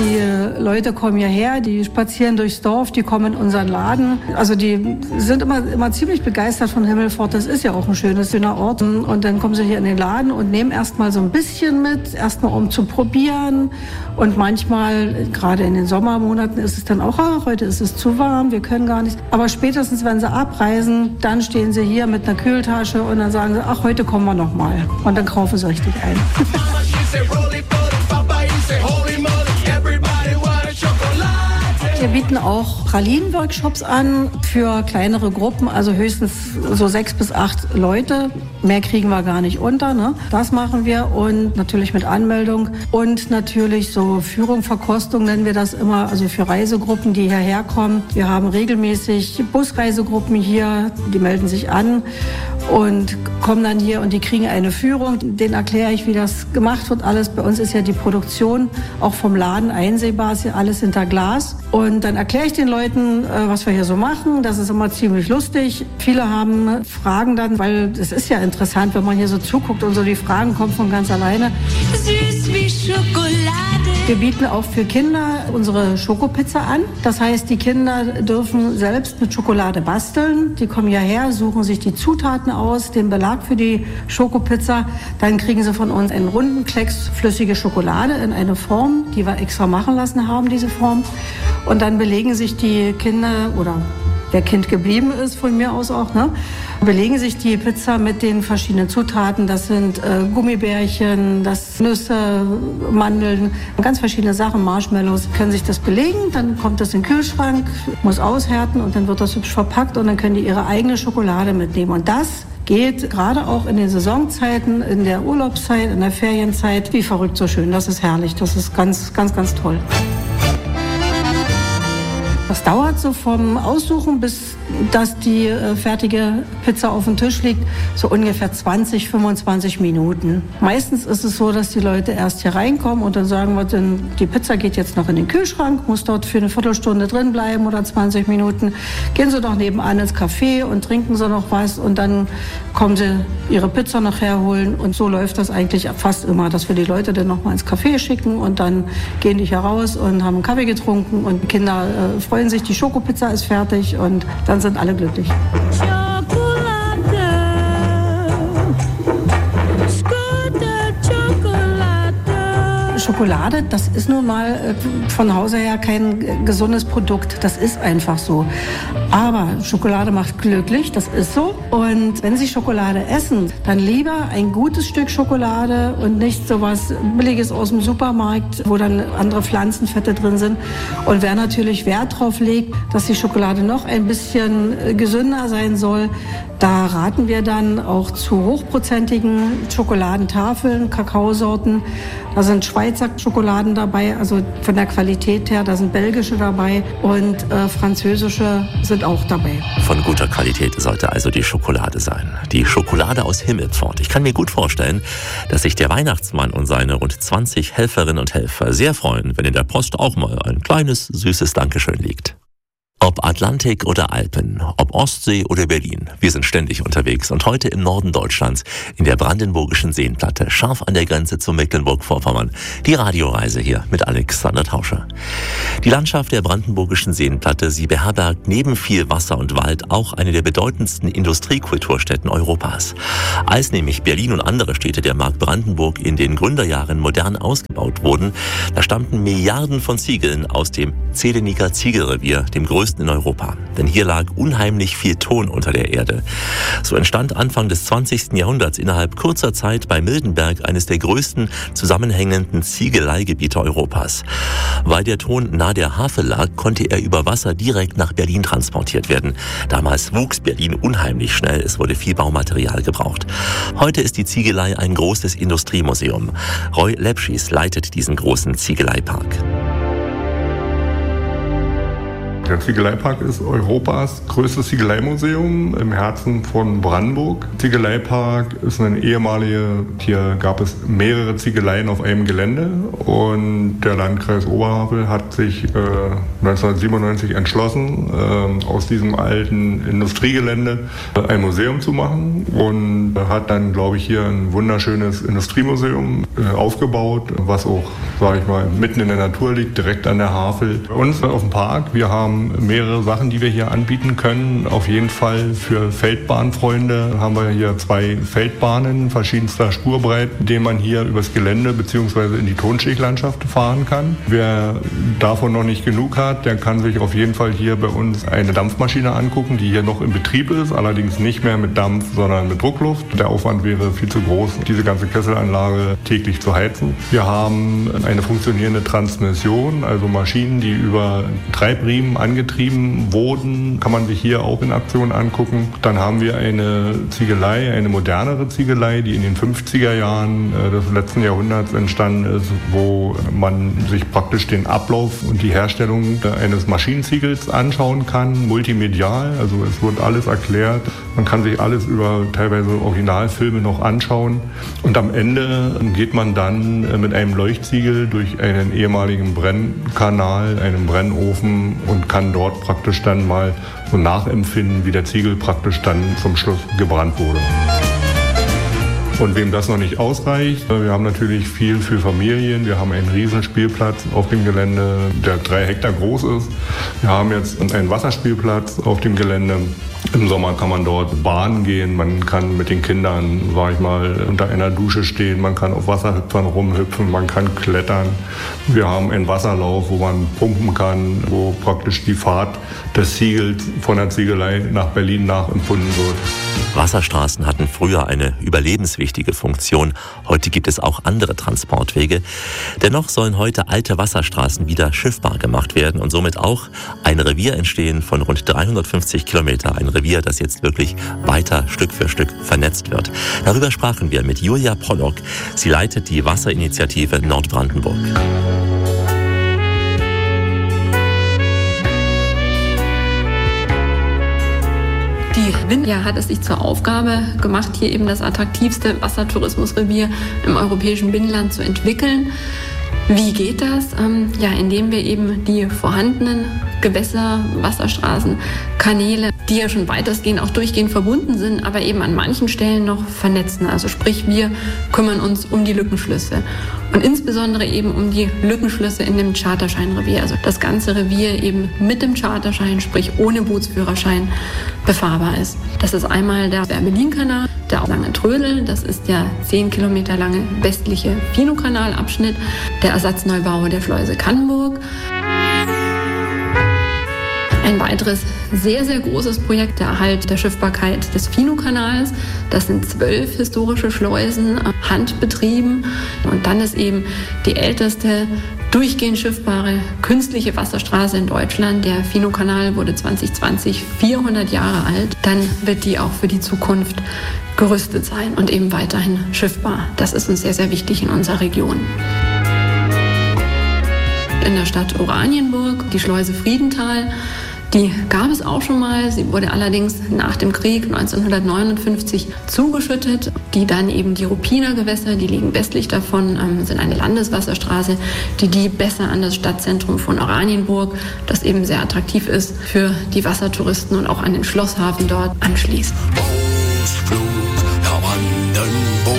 Die Leute kommen hierher, die spazieren durchs Dorf, die kommen in unseren Laden. Also die sind immer ziemlich begeistert von Himmelpfort. Das ist ja auch ein schöner Ort. Und dann kommen sie hier in den Laden und nehmen erstmal so ein bisschen mit, erstmal um zu probieren. Und manchmal, gerade in den Sommermonaten, ist es dann auch, heute ist es zu warm, wir können gar nicht. Aber spätestens, wenn sie abreisen, dann stehen sie hier mit einer Kühltasche und dann sagen sie, ach, heute kommen wir noch mal. Und dann kaufen sie richtig ein. Wir bieten auch Pralinen-Workshops an für kleinere Gruppen, also höchstens so 6 bis 8 Leute. Mehr kriegen wir gar nicht unter, ne? Das machen wir und natürlich mit Anmeldung und natürlich so Führung, Verkostung nennen wir das immer, also für Reisegruppen, die hierher kommen. Wir haben regelmäßig Busreisegruppen hier, die melden sich an und kommen dann hier und die kriegen eine Führung. Denen erkläre ich, wie das gemacht wird. Alles bei uns ist ja die Produktion auch vom Laden einsehbar, ist ja alles hinter Glas. Und dann erkläre ich den Leuten, was wir hier so machen. Das ist immer ziemlich lustig. Viele haben Fragen dann, weil es ist ja interessant, wenn man hier so zuguckt und so die Fragen kommen von ganz alleine. Süß wie Schokolade. Wir bieten auch für Kinder unsere Schokopizza an. Das heißt, die Kinder dürfen selbst mit Schokolade basteln. Die kommen hierher, suchen sich die Zutaten aus, den Belag für die Schokopizza. Dann kriegen sie von uns einen runden Klecks flüssige Schokolade in eine Form, die wir extra machen lassen haben, diese Form. Und dann belegen sich die Kinder, oder wer Kind geblieben ist, von mir aus auch, ne, belegen sich die Pizza mit den verschiedenen Zutaten. Das sind Gummibärchen, das Nüsse, Mandeln, ganz verschiedene Sachen, Marshmallows. Können sich das belegen, dann kommt das in den Kühlschrank, muss aushärten und dann wird das hübsch verpackt und dann können die ihre eigene Schokolade mitnehmen. Und das geht gerade auch in den Saisonzeiten, in der Urlaubszeit, in der Ferienzeit, wie verrückt so schön. Das ist herrlich, das ist ganz, ganz, ganz toll. Das dauert so vom Aussuchen, bis dass die fertige Pizza auf dem Tisch liegt, so ungefähr 20, 25 Minuten. Meistens ist es so, dass die Leute erst hier reinkommen und dann sagen wir, die Pizza geht jetzt noch in den Kühlschrank, muss dort für eine Viertelstunde drin bleiben oder 20 Minuten. Gehen Sie doch nebenan ins Café und trinken Sie noch was und dann kommen Sie Ihre Pizza noch herholen. Und so läuft das eigentlich fast immer, dass wir die Leute dann noch mal ins Café schicken und dann gehen die hier raus und haben einen Kaffee getrunken und die Kinder freuen sich, die Schokopizza ist fertig und dann sind alle glücklich. Schokolade, das ist nun mal von Hause her kein gesundes Produkt. Das ist einfach so. Aber Schokolade macht glücklich, das ist so. Und wenn Sie Schokolade essen, dann lieber ein gutes Stück Schokolade und nicht so was Billiges aus dem Supermarkt, wo dann andere Pflanzenfette drin sind. Und wer natürlich Wert drauf legt, dass die Schokolade noch ein bisschen gesünder sein soll, da raten wir dann auch zu hochprozentigen Schokoladentafeln, Kakaosorten. Da sind Schweizer Schokoladen dabei, also von der Qualität her, da sind belgische dabei und französische sind auch dabei. Von guter Qualität sollte also die Schokolade sein. Die Schokolade aus Himmelpfort. Ich kann mir gut vorstellen, dass sich der Weihnachtsmann und seine rund 20 Helferinnen und Helfer sehr freuen, wenn in der Post auch mal ein kleines, süßes Dankeschön liegt. Ob Atlantik oder Alpen, ob Ostsee oder Berlin, wir sind ständig unterwegs und heute im Norden Deutschlands in der Brandenburgischen Seenplatte, scharf an der Grenze zu Mecklenburg-Vorpommern. Die Radioreise hier mit Alexander Tauscher. Die Landschaft der Brandenburgischen Seenplatte, sie beherbergt neben viel Wasser und Wald auch eine der bedeutendsten Industriekulturstätten Europas. Als nämlich Berlin und andere Städte der Mark Brandenburg in den Gründerjahren modern ausgebaut wurden, da stammten Milliarden von Ziegeln aus dem Zehlenicker Ziegelrevier, dem größten in Europa. Denn hier lag unheimlich viel Ton unter der Erde. So entstand Anfang des 20. Jahrhunderts innerhalb kurzer Zeit bei Mildenberg eines der größten zusammenhängenden Ziegeleigebiete Europas. Weil der Ton nahe der Havel lag, konnte er über Wasser direkt nach Berlin transportiert werden. Damals wuchs Berlin unheimlich schnell, es wurde viel Baumaterial gebraucht. Heute ist die Ziegelei ein großes Industriemuseum. Roy Lepschis leitet diesen großen Ziegeleipark. Der Ziegeleipark ist Europas größtes Ziegeleimuseum im Herzen von Brandenburg. Ziegeleipark ist hier gab es mehrere Ziegeleien auf einem Gelände und der Landkreis Oberhavel hat sich 1997 entschlossen, aus diesem alten Industriegelände ein Museum zu machen und hat dann, glaube ich, hier ein wunderschönes Industriemuseum aufgebaut, was auch, sage ich mal, mitten in der Natur liegt, direkt an der Havel. Bei uns auf dem Park, wir haben mehrere Sachen, die wir hier anbieten können. Auf jeden Fall für Feldbahnfreunde haben wir hier 2 Feldbahnen verschiedenster Spurbreiten, mit denen man hier übers Gelände bzw. in die Tonstichlandschaft fahren kann. Wer davon noch nicht genug hat, der kann sich auf jeden Fall hier bei uns eine Dampfmaschine angucken, die hier noch in Betrieb ist, allerdings nicht mehr mit Dampf, sondern mit Druckluft. Der Aufwand wäre viel zu groß, diese ganze Kesselanlage täglich zu heizen. Wir haben eine funktionierende Transmission, also Maschinen, die über Treibriemen angetrieben wurden, kann man sich hier auch in Aktion angucken. Dann haben wir eine Ziegelei, eine modernere Ziegelei, die in den 50er Jahren des letzten Jahrhunderts entstanden ist, wo man sich praktisch den Ablauf und die Herstellung eines Maschinenziegels anschauen kann, multimedial, also es wird alles erklärt. Man kann sich alles über teilweise Originalfilme noch anschauen und am Ende geht man dann mit einem Leuchtziegel durch einen ehemaligen Brennkanal, einen Brennofen und kann dort praktisch dann mal so nachempfinden, wie der Ziegel praktisch dann zum Schluss gebrannt wurde. Und wem das noch nicht ausreicht, wir haben natürlich viel für Familien. Wir haben einen Riesenspielplatz auf dem Gelände, der 3 Hektar groß ist. Wir haben jetzt einen Wasserspielplatz auf dem Gelände. Im Sommer kann man dort baden gehen, man kann mit den Kindern, sag ich mal, unter einer Dusche stehen, man kann auf Wasserhüpfern rumhüpfen, man kann klettern. Wir haben einen Wasserlauf, wo man pumpen kann, wo praktisch die Fahrt des Ziegels von der Ziegelei nach Berlin nachempfunden wird. Wasserstraßen hatten früher eine überlebenswichtige Funktion. Heute gibt es auch andere Transportwege. Dennoch sollen heute alte Wasserstraßen wieder schiffbar gemacht werden und somit auch ein Revier entstehen von rund 350 Kilometer. Ein Revier, das jetzt wirklich weiter Stück für Stück vernetzt wird. Darüber sprachen wir mit Julia Pollock. Sie leitet die Wasserinitiative Nordbrandenburg. Die Winja hat es sich zur Aufgabe gemacht, hier eben das attraktivste Wassertourismusrevier im europäischen Binnenland zu entwickeln. Wie geht das? Indem wir eben die vorhandenen Gewässer, Wasserstraßen, Kanäle, die ja schon weitestgehend auch durchgehend verbunden sind, aber eben an manchen Stellen noch vernetzen. Also sprich, wir kümmern uns um die Lückenschlüsse und insbesondere eben um die Lückenschlüsse in dem Charterscheinrevier. Also das ganze Revier eben mit dem Charterschein, sprich ohne Bootsführerschein, befahrbar ist. Das ist einmal der Berlin-Kanal, der Lange Trödel, das ist der 10 Kilometer lange westliche Finowkanalabschnitt, der Ersatzneubau der Schleuse Kannenburg. Ein weiteres sehr, sehr großes Projekt, der Erhalt der Schiffbarkeit des Finowkanals. Das sind 12 historische Schleusen, handbetrieben. Und dann ist eben die älteste durchgehend schiffbare künstliche Wasserstraße in Deutschland. Der Finowkanal wurde 2020 400 Jahre alt. Dann wird die auch für die Zukunft gerüstet sein und eben weiterhin schiffbar. Das ist uns sehr, sehr wichtig in unserer Region. In der Stadt Oranienburg, die Schleuse Friedenthal. Die gab es auch schon mal. Sie wurde allerdings nach dem Krieg 1959 zugeschüttet. Die dann eben die Ruppiner Gewässer, die liegen westlich davon, sind eine Landeswasserstraße, die besser an das Stadtzentrum von Oranienburg, das eben sehr attraktiv ist für die Wassertouristen und auch an den Schlosshafen dort anschließt. Ausflug nach Brandenburg.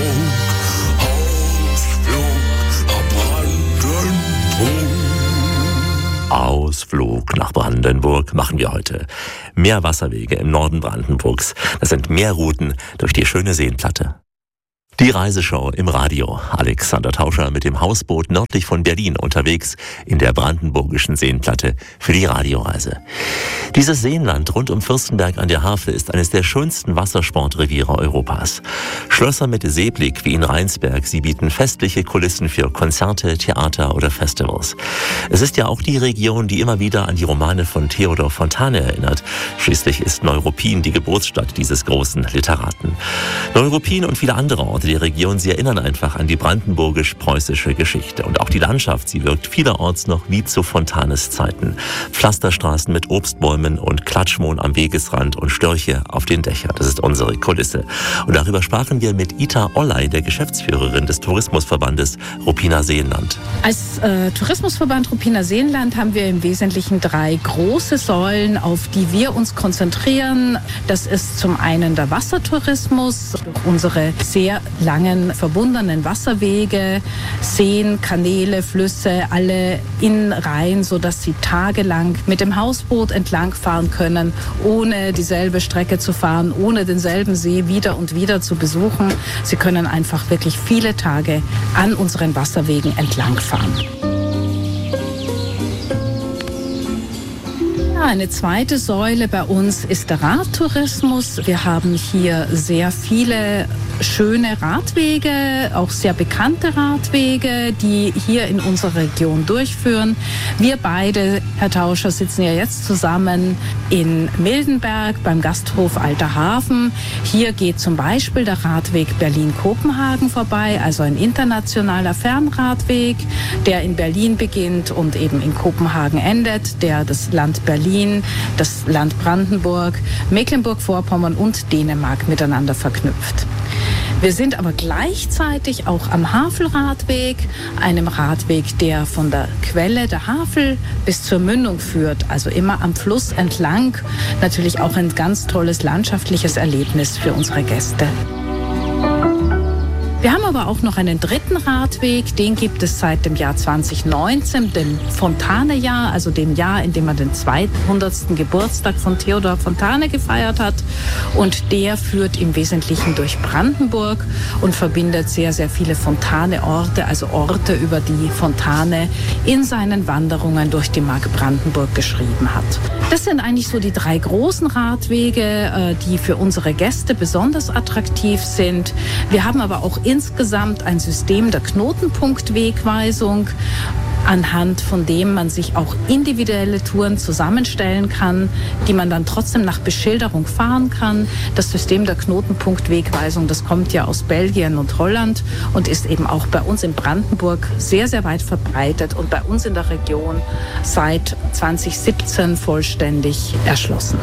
Ausflug nach Brandenburg machen wir heute. Mehr Wasserwege im Norden Brandenburgs. Das sind mehr Routen durch die schöne Seenplatte. Die Reiseshow im Radio. Alexander Tauscher mit dem Hausboot nördlich von Berlin unterwegs in der brandenburgischen Seenplatte für die Radioreise. Dieses Seenland rund um Fürstenberg an der Havel ist eines der schönsten Wassersportreviere Europas. Schlösser mit Seeblick wie in Rheinsberg, sie bieten festliche Kulissen für Konzerte, Theater oder Festivals. Es ist ja auch die Region, die immer wieder an die Romane von Theodor Fontane erinnert. Schließlich ist Neuruppin die Geburtsstadt dieses großen Literaten. Neuruppin und viele andere Orte Orte der Region, sie erinnern einfach an die brandenburgisch-preußische Geschichte. Und auch die Landschaft, sie wirkt vielerorts noch wie zu Fontanes Zeiten. Pflasterstraßen mit Obstbäumen und Klatschmohn am Wegesrand und Störche auf den Dächern. Das ist unsere Kulisse. Und darüber sprachen wir mit Ita Olley, der Geschäftsführerin des Tourismusverbandes Ruppiner Seenland. Als Tourismusverband Ruppiner Seenland haben wir im Wesentlichen 3 große Säulen, auf die wir uns konzentrieren. Das ist zum einen der Wassertourismus, durch unsere sehr langen verbundenen Wasserwege, Seen, Kanäle, Flüsse, alle in Reihen, sodass Sie tagelang mit dem Hausboot entlangfahren können, ohne dieselbe Strecke zu fahren, ohne denselben See wieder und wieder zu besuchen. Sie können einfach wirklich viele Tage an unseren Wasserwegen entlangfahren. Eine zweite Säule bei uns ist der Radtourismus. Wir haben hier sehr viele schöne Radwege, auch sehr bekannte Radwege, die hier in unserer Region durchführen. Wir beide, Herr Tauscher, sitzen ja jetzt zusammen in Mildenberg beim Gasthof Alter Hafen. Hier geht zum Beispiel der Radweg Berlin-Kopenhagen vorbei, also ein internationaler Fernradweg, der in Berlin beginnt und eben in Kopenhagen endet, der das Land Berlin, das Land Brandenburg, Mecklenburg-Vorpommern und Dänemark miteinander verknüpft. Wir sind aber gleichzeitig auch am Havelradweg, einem Radweg, der von der Quelle der Havel bis zur Mündung führt, also immer am Fluss entlang. Natürlich auch ein ganz tolles landschaftliches Erlebnis für unsere Gäste. Wir haben aber auch noch einen dritten Radweg, den gibt es seit dem Jahr 2019, dem Fontane-Jahr, also dem Jahr, in dem man den 200. Geburtstag von Theodor Fontane gefeiert hat. Und der führt im Wesentlichen durch Brandenburg und verbindet sehr, sehr viele Fontane-Orte, also Orte, über die Fontane in seinen Wanderungen durch die Mark Brandenburg geschrieben hat. Das sind eigentlich so die 3 großen Radwege, die für unsere Gäste besonders attraktiv sind. Wir haben aber auch insgesamt ein System der Knotenpunktwegweisung, anhand von dem man sich auch individuelle Touren zusammenstellen kann, die man dann trotzdem nach Beschilderung fahren kann. Das System der Knotenpunktwegweisung, das kommt ja aus Belgien und Holland und ist eben auch bei uns in Brandenburg sehr, sehr weit verbreitet und bei uns in der Region seit 2017 vollständig erschlossen.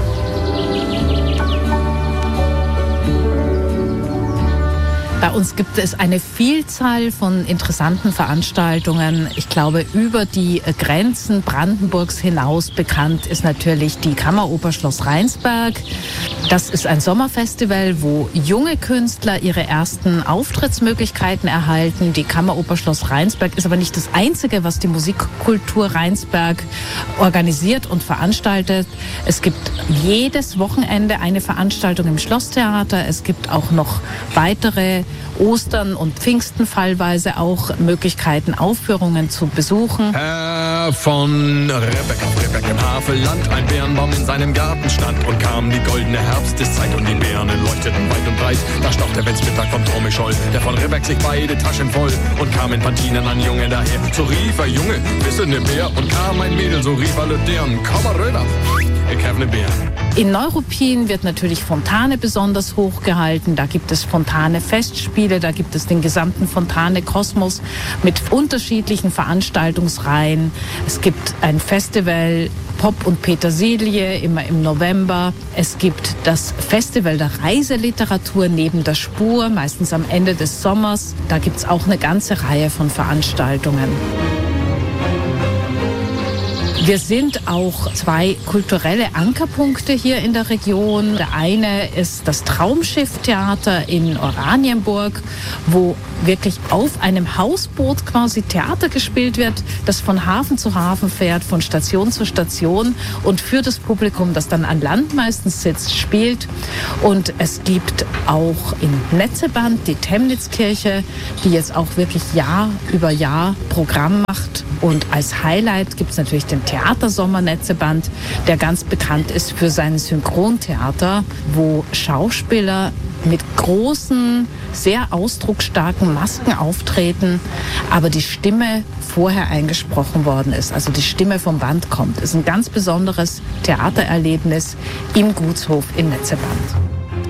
Bei uns gibt es eine Vielzahl von interessanten Veranstaltungen. Ich glaube, über die Grenzen Brandenburgs hinaus bekannt ist natürlich die Kammeroper Schloss Rheinsberg. Das ist ein Sommerfestival, wo junge Künstler ihre ersten Auftrittsmöglichkeiten erhalten. Die Kammeroper Schloss Rheinsberg ist aber nicht das Einzige, was die Musikkultur Rheinsberg organisiert und veranstaltet. Es gibt jedes Wochenende eine Veranstaltung im Schlosstheater. Es gibt auch noch weitere Ostern und Pfingsten fallweise auch Möglichkeiten, Aufführungen zu besuchen. Herr von Rebek im Havelland, ein Bärenbaum in seinem Garten stand und kam die goldene Herbsteszeit und die Beeren leuchteten weit und breit. Da stach der Wenzmittag vom Trommelschol, der von Rebek sich beide Taschen voll und kam in Pantinen an Junge daher. So rief er Junge, bist du ne Bär? Und kam ein Mädel, so rief er deren, komm mal rüber, ich hab ne Bär. In Neuruppin wird natürlich Fontane besonders hochgehalten. Da gibt es Fontane-Festspiele, da gibt es den gesamten Fontane-Kosmos mit unterschiedlichen Veranstaltungsreihen. Es gibt ein Festival Pop und Petersilie, immer im November. Es gibt das Festival der Reiseliteratur neben der Spur, meistens am Ende des Sommers. Da gibt es auch eine ganze Reihe von Veranstaltungen. Wir sind auch 2 kulturelle Ankerpunkte hier in der Region. Der eine ist das Traumschiff-Theater in Oranienburg, wo wirklich auf einem Hausboot quasi Theater gespielt wird, das von Hafen zu Hafen fährt, von Station zu Station und für das Publikum, das dann an Land meistens sitzt, spielt. Und es gibt auch in Netzeband die Temnitzkirche, die jetzt auch wirklich Jahr über Jahr Programm macht. Und als Highlight gibt es natürlich den Theatersommer Netzeband, der ganz bekannt ist für sein Synchrontheater, wo Schauspieler mit großen, sehr ausdrucksstarken Masken auftreten, aber die Stimme vorher eingesprochen worden ist, also die Stimme vom Band kommt. Es ist ein ganz besonderes Theatererlebnis im Gutshof in Netzeband.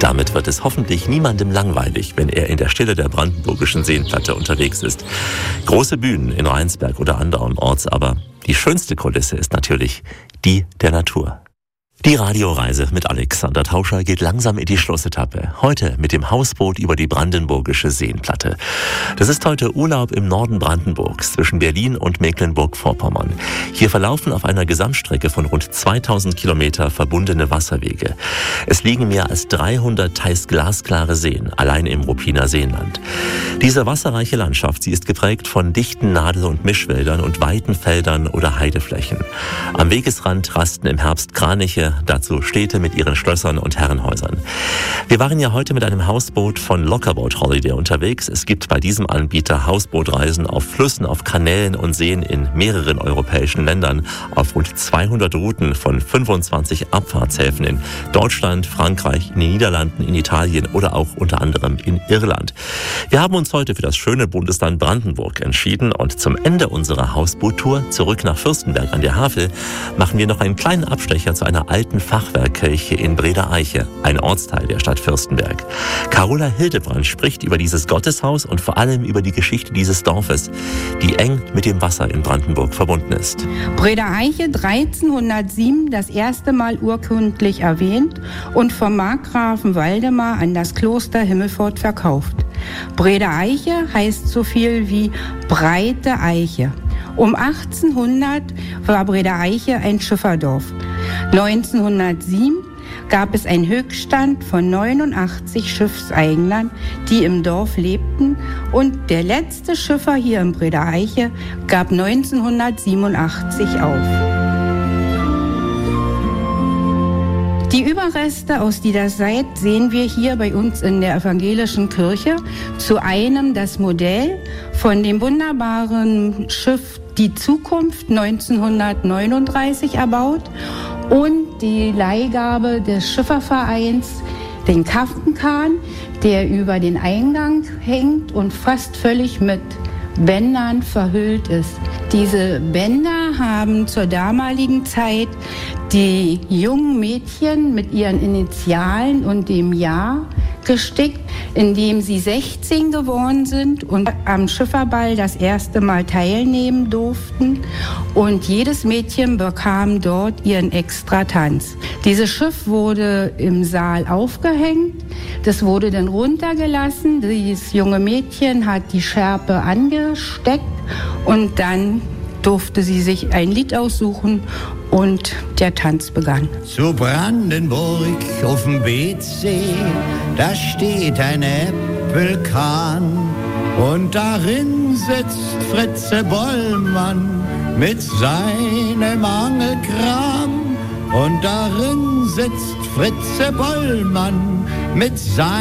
Damit wird es hoffentlich niemandem langweilig, wenn er in der Stille der Brandenburgischen Seenplatte unterwegs ist. Große Bühnen in Rheinsberg oder andernorts, aber die schönste Kulisse ist natürlich die der Natur. Die Radioreise mit Alexander Tauscher geht langsam in die Schlussetappe. Heute mit dem Hausboot über die Brandenburgische Seenplatte. Das ist heute Urlaub im Norden Brandenburgs zwischen Berlin und Mecklenburg-Vorpommern. Hier verlaufen auf einer Gesamtstrecke von rund 2000 Kilometer verbundene Wasserwege. Es liegen mehr als 300 teils glasklare Seen, allein im Ruppiner Seenland. Diese wasserreiche Landschaft, sie ist geprägt von dichten Nadel- und Mischwäldern und weiten Feldern oder Heideflächen. Am Wegesrand rasten im Herbst Kraniche, dazu Städte mit ihren Schlössern und Herrenhäusern. Wir waren ja heute mit einem Hausboot von Lockerboat Holiday unterwegs. Es gibt bei diesem Anbieter Hausbootreisen auf Flüssen, auf Kanälen und Seen in mehreren europäischen Ländern, auf rund 200 Routen von 25 Abfahrtshäfen in Deutschland, Frankreich, in den Niederlanden, in Italien oder auch unter anderem in Irland. Wir haben uns heute für das schöne Bundesland Brandenburg entschieden und zum Ende unserer Hausboottour zurück nach Fürstenberg an der Havel machen wir noch einen kleinen Abstecher zu einer alten Fachwerkkirche in Breda-Eiche, ein Ortsteil der Stadt Fürstenberg. Carola Hildebrand spricht über dieses Gotteshaus und vor allem über die Geschichte dieses Dorfes, die eng mit dem Wasser in Brandenburg verbunden ist. Breda-Eiche 1307 das erste Mal urkundlich erwähnt und vom Markgrafen Waldemar an das Kloster Himmelfort verkauft. Breda-Eiche heißt so viel wie breite Eiche. Um 1800 war Breda-Eiche ein Schifferdorf. 1907 gab es einen Höchststand von 89 Schiffseignern, die im Dorf lebten, und der letzte Schiffer hier in Breda-Eiche gab 1987 auf. Die Überreste aus dieser Zeit sehen wir hier bei uns in der evangelischen Kirche. Zu einem das Modell von dem wunderbaren Schiff Die Zukunft 1939 erbaut und die Leihgabe des Schiffervereins, den Kaftenkahn, der über den Eingang hängt und fast völlig mit Bändern verhüllt ist. Diese Bänder haben zur damaligen Zeit die jungen Mädchen mit ihren Initialen und dem Jahr gestickt, indem sie 16 geworden sind und am Schifferball das erste Mal teilnehmen durften. Und jedes Mädchen bekam dort ihren Extratanz. Dieses Schiff wurde im Saal aufgehängt. Das wurde dann runtergelassen. Dieses junge Mädchen hat die Schärpe angesteckt und dann durfte sie sich ein Lied aussuchen und der Tanz begann. Zu Brandenburg auf dem Beetsee, da steht ein Äppelkahn und darin sitzt Fritze Bollmann mit seinem Angelkram. Und darin sitzt Fritze Bollmann mit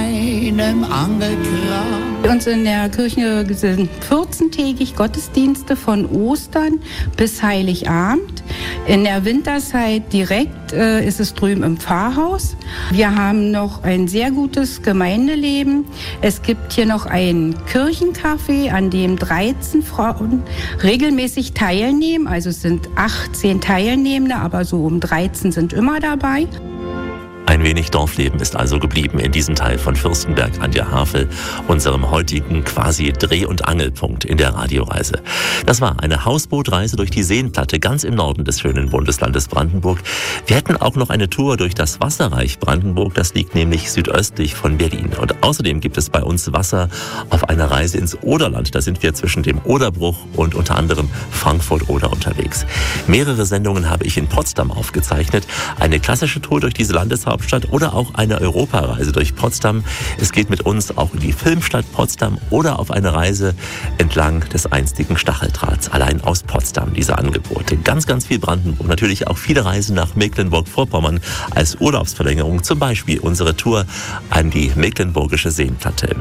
seinem Angelkram. Bei uns in der Kirche sind 14-tägig Gottesdienste von Ostern bis Heiligabend. In der Winterzeit direkt ist es drüben im Pfarrhaus. Wir haben noch ein sehr gutes Gemeindeleben. Es gibt hier noch ein Kirchencafé, an dem 13 Frauen regelmäßig teilnehmen. Also es sind 18 Teilnehmende, aber so um 13 sind immer dabei. Ein wenig Dorfleben ist also geblieben in diesem Teil von Fürstenberg an der Havel, unserem heutigen quasi Dreh- und Angelpunkt in der Radioreise. Das war eine Hausbootreise durch die Seenplatte ganz im Norden des schönen Bundeslandes Brandenburg. Wir hätten auch noch eine Tour durch das Wasserreich Brandenburg, das liegt nämlich südöstlich von Berlin. Und außerdem gibt es bei uns Wasser auf einer Reise ins Oderland. Da sind wir zwischen dem Oderbruch und unter anderem Frankfurt-Oder unterwegs. Mehrere Sendungen habe ich in Potsdam aufgezeichnet. Eine klassische Tour durch diese Landeshauptstadt oder auch eine Europareise durch Potsdam. Es geht mit uns auch in die Filmstadt Potsdam oder auf eine Reise entlang des einstigen Stacheldrahts. Allein aus Potsdam diese Angebote. Ganz, ganz viel Brandenburg. Natürlich auch viele Reisen nach Mecklenburg-Vorpommern als Urlaubsverlängerung. Zum Beispiel unsere Tour an die Mecklenburgische Seenplatte.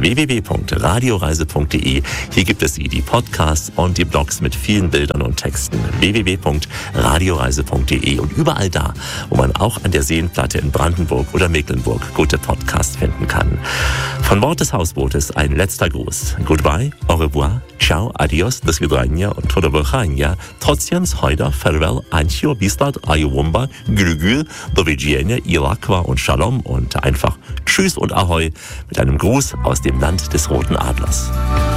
www.radioreise.de. Hier gibt es die Podcasts und die Blogs mit vielen Bildern und Texten. www.radioreise.de. Und überall da, wo man auch an der Seenplatte in Brandenburg Brandenburg oder Mecklenburg gute Podcasts finden kann. Von Bord des Hausbootes ein letzter Gruß. Goodbye, au revoir, ciao, adios, do svidania und do wychania. Trotzdem, heute, farewell, ancio, bistat, ayuwumba, gülgül, do widzenia, ilakwa und shalom und einfach Tschüss und Ahoi mit einem Gruß aus dem Land des Roten Adlers.